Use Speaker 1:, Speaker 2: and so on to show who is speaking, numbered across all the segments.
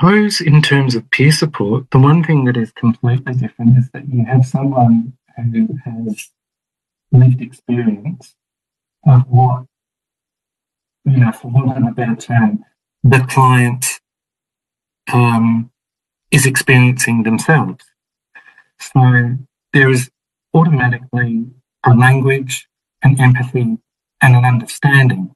Speaker 1: suppose in terms of peer support, the one thing that is completely different is that you have someone who has lived experience of what, for want of a better term, the client is experiencing themselves. So there is automatically a language, an empathy, and an understanding.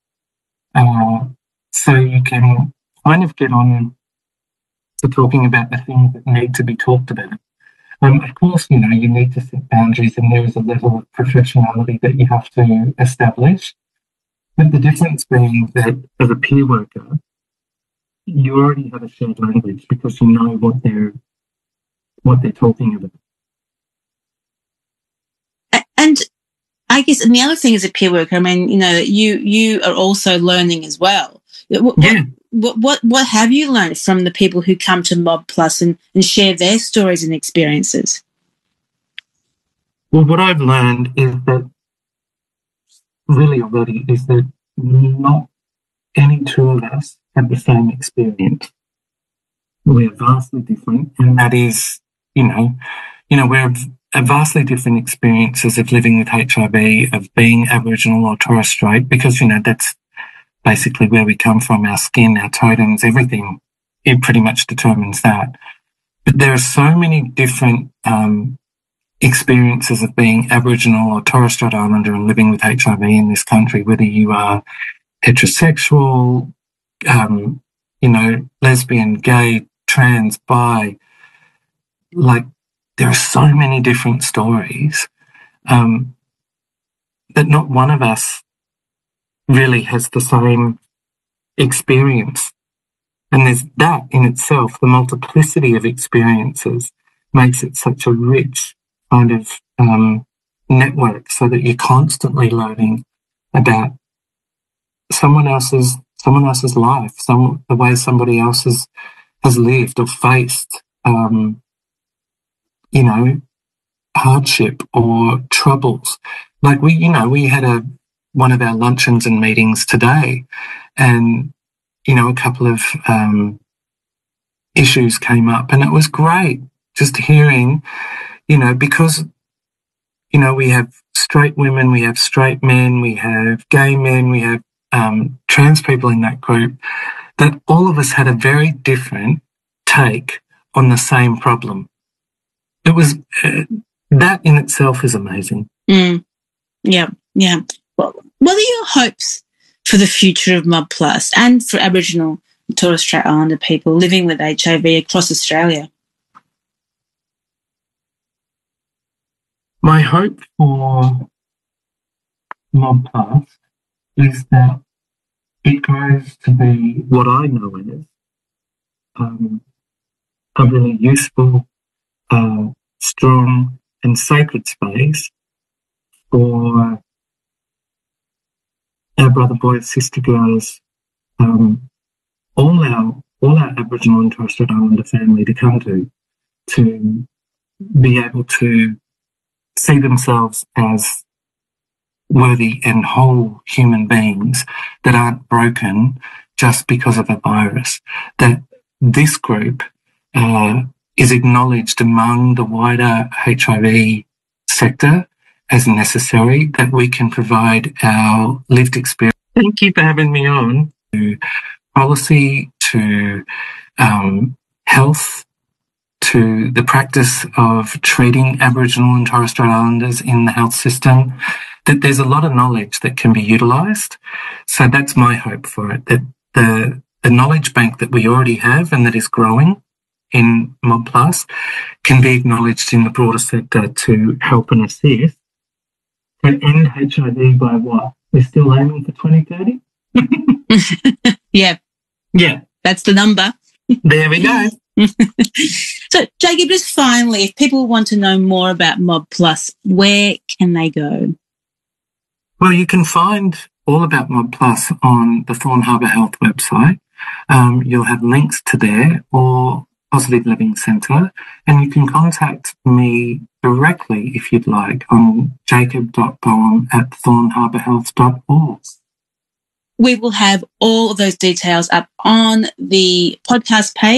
Speaker 1: So you can kind of get on to talking about the things that need to be talked about. Of course, you need to set boundaries, and there is a level of professionality that you have to establish. But the difference being that as a peer worker, you already have a shared language because you know what they're talking about.
Speaker 2: And I guess, and the other thing as a peer worker, I mean, you are also learning as well. What have you learned from the people who come to Mob Plus and share their stories and experiences?
Speaker 1: Well, what I've learned is that not any two of us have the same experience. We're vastly different, and that is, we're vastly different experiences of living with HIV, of being Aboriginal or Torres Strait, because, that's basically where we come from, our skin, our totems, everything. It pretty much determines that. But there are so many different experiences of being Aboriginal or Torres Strait Islander and living with HIV in this country, whether you are heterosexual, lesbian, gay, trans, bi, there are so many different stories that not one of us really has the same experience. And there's that in itself, the multiplicity of experiences makes it such a rich kind of network, so that you're constantly learning about someone else's life, the way somebody else has lived or faced, hardship or troubles. We had one of our luncheons and meetings today, and, a couple of issues came up, and it was great just hearing, because, we have straight women, we have straight men, we have gay men, we have trans people in that group, that all of us had a very different take on the same problem. It was, that in itself is amazing.
Speaker 2: Yeah. Well, what are your hopes for the future of Mob Plus and for Aboriginal and Torres Strait Islander people living with HIV across Australia?
Speaker 1: My hope for Mob Plus is that it grows to be what I know as a really useful, strong and sacred space for our brother boys, sister girls, all our Aboriginal and Torres Strait Islander family to come to be able to see themselves as worthy and whole human beings that aren't broken just because of a virus. That this group is acknowledged among the wider HIV sector as necessary, that we can provide our lived experience. Thank you for having me on. To policy, to health, to the practice of treating Aboriginal and Torres Strait Islanders in the health system, that there's a lot of knowledge that can be utilised. So that's my hope for it, that the knowledge bank that we already have and that is growing in Mob Plus can be acknowledged in the broader sector to help and assist to end HIV by what? We're still aiming for 2030?
Speaker 2: Yeah. That's the number.
Speaker 1: There we go.
Speaker 2: So, Jacob, just finally, if people want to know more about Mob Plus, where can they go?
Speaker 1: Well, you can find all about Mob Plus on the Thorn Harbour Health website. You'll have links to there or Positive Living Centre, and you can contact me directly if you'd like on jacob.boehm@thornharbourhealth.org.
Speaker 2: We will have all of those details up on the podcast page.